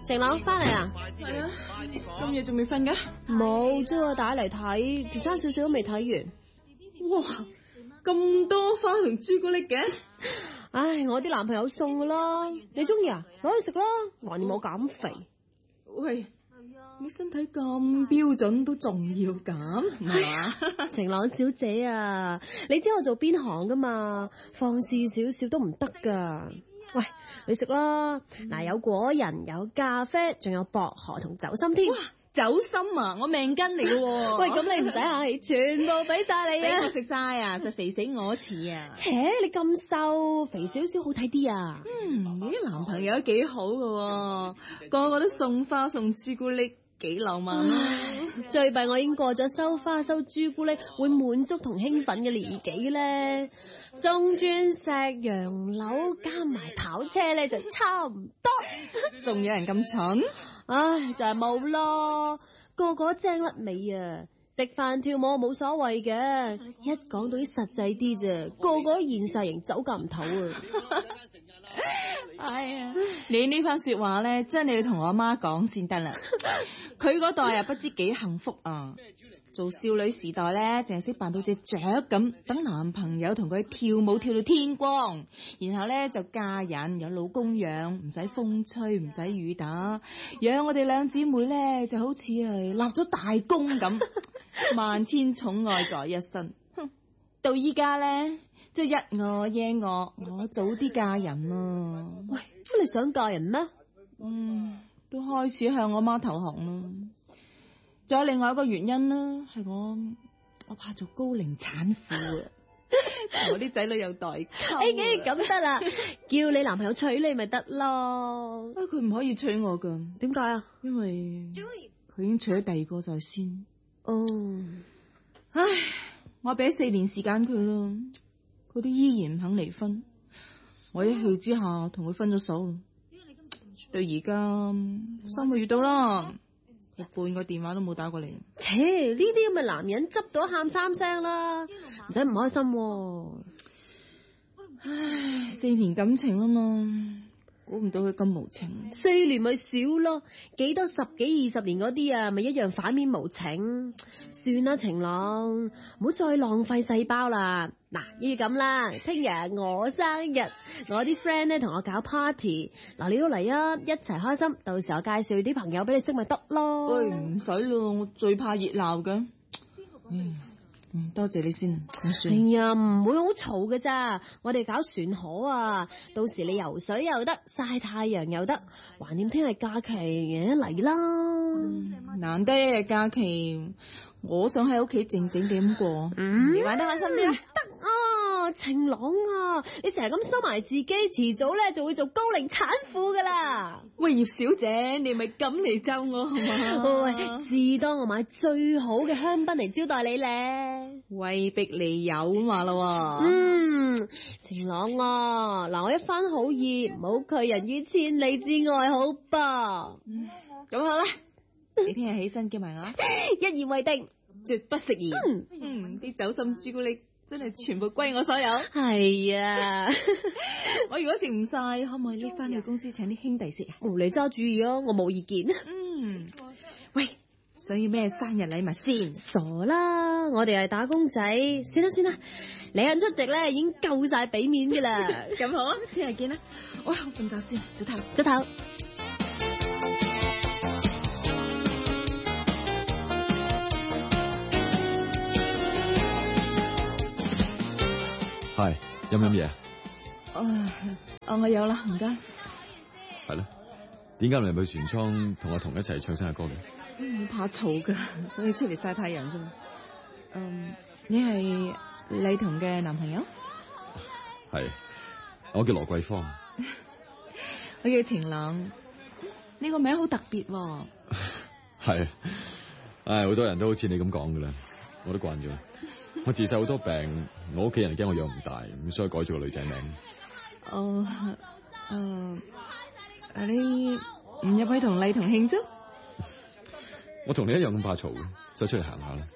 晴朗翻嚟啊？ 係啊，咁夜仲未瞓㗎？ 冇，將我帶嚟睇，仲差少少都未睇完。 哇，咁多花同朱古力嘅？ 唉，我啲男朋友送噶啦，你中意啊？攞去食啦，橫掂冇減肥。 喂，你身體咁標準都仲要減，係嘛？ 晴朗小姐啊，你知我做邊行噶嘛？放肆少少都唔得噶。喂，你食啦，嗱，有果仁，有咖啡，仲有薄荷同酒心添。 哇，酒心啊，我命根嚟嘅喎。 喂，咁你唔使客氣，全部俾晒你啊！ 俾我食晒啊，實肥死我似啊！ 切，你咁瘦，肥少少好睇啲啊！ 你啲男朋友都幾好嘅，個個都送花送朱古力，幾浪漫啊！ 最弊我已經過咗收花收朱古力會滿足同興奮嘅年紀咧，送鑽石、洋樓加埋跑車咧就差唔多。 仲有人咁蠢？ 唉，就係冇咯，個個精甩尾啊！食飯跳舞冇所謂嘅，一講到啲實際啲啫，個個都現實型走夾唔唞啊！ 哎呀，你呢番說話咧，真係要同我阿媽講先得啦。佢嗰代啊，不知幾幸福啊！做少女時代咧，淨係識扮到隻雀咁，等男朋友同佢跳舞跳到天光，然後咧就嫁人，有老公養，唔使風吹，唔使雨打，養我哋兩姊妹咧就好似係立咗大功咁，萬千寵愛在一身。到依家咧，即係一我耶我早啲嫁人啊！ 喂，乜你想嫁人咩？ 都開始向我媽投降啦。仲有另外一個原因啦，係我怕做高齡產婦啊，我啲仔女有代溝。 既然咁得啦，叫你男朋友娶你咪得咯。 佢唔可以娶我噶， 點解啊？ 因為佢已經娶咗第二個在先。 哦， 唉，我俾4年時間佢啦，佢都依然唔肯離婚。我一氣之下同佢分咗手。到而家3個月到啦，佢半個電話都冇打過嚟。 切，呢啲咁嘅男人執到喊3聲啦，唔使唔開心喎。 唉，4年感情啦嘛，估唔到佢咁無情。 4年咪少咯，幾多10幾20年嗰啲啊，咪一樣反面無情。算啦，晴朗，唔好再浪費細胞啦。嗱，要咁啦，聽日我生日，我啲 friend 咧同我搞 party，嗱你都嚟啊，一齊開心。到時我介紹啲朋友俾你識咪得咯。 喂，唔使咯，我最怕熱鬧㗎。多謝你先。 哎呀，唔會好嘈㗎咋，我哋搞船河啊，到時你游水又得，曬太陽又得，橫掂聽日假期嚟啦。 難得一日假期，我想喺屋企靜靜地咁過。你玩得開心啲啊？ 得啊，晴朗啊，你成日咁收埋自己，遲早咧就會做高齡產婦噶啦。 喂，葉小姐，你咪咁嚟咒我係嘛？ 喂，至多我買最好嘅香檳嚟招待你咧。 威逼你有嘛啦？ 晴朗啊，嗱我一番好意，唔好拒人於千里之外，好噃。 咁好啦，你聽日起身叫埋我， 一言為定， 絕不食言。啲酒心朱古力真係全部歸我所有。 係啊， 我如果食唔晒，可唔可以拎翻去公司請啲兄弟食啊？ 你揸主意啊，我冇意見。 喂，想要咩生日禮物先？ 傻啦，我哋係打工仔，算啦，你肯出席咧已經夠晒俾面噶啦。 咁好啊，聽日見啦。我瞓覺先，早唞。 早唞。 係，飲唔飲嘢？ 我有啦，唔該。 係咯，點解唔嚟去船艙同我同一齊唱生日歌嘅？ 怕嘈噶，所以出嚟曬太陽啫嘛。你係麗彤嘅男朋友？ 係，我叫羅桂芳。 我叫晴朗，呢個名好特別喎。 係，好多人都好似你咁講噶啦，我都慣咗。我自細好多病，我屋企人驚我養唔大，咁所以改咗個女仔名。 你唔入去同麗彤慶祝？ 我同你一樣咁怕嘈，所以出嚟行下啦。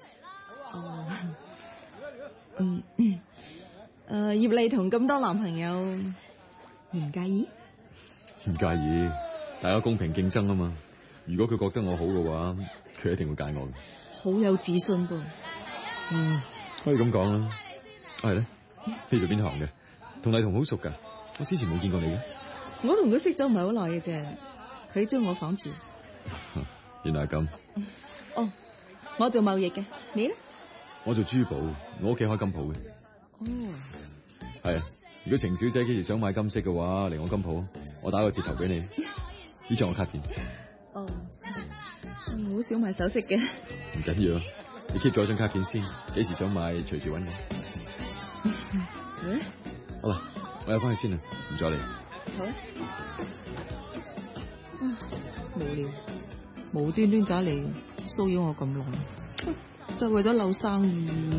葉麗彤咁多男朋友，你唔介意？ 唔介意， 大家公平競爭啊嘛。如果佢覺得我好嘅話，佢一定會揀我嘅。 好有自信噃。 可以咁講啦。係咧，你做邊行嘅？同麗彤好熟噶，我之前冇見過你嘅。 我同佢識咗唔係好耐嘅啫，佢租我房住。 原來係咁。 哦，我做貿易嘅，你咧？ 我做珠寶，我屋企開金鋪嘅。 哦， 係啊，如果程小姐幾時想買金飾嘅話，嚟我金鋪，我打個折頭俾你。呢張我卡片。 哦，我好少買首飾嘅。 唔緊要，你 keep 咗張卡片先，幾時想買隨時搵我。好啦，我有翻去先啦，唔阻你。 好啊。無聊，無端端走嚟騷擾我咁耐，就為咗漏生意。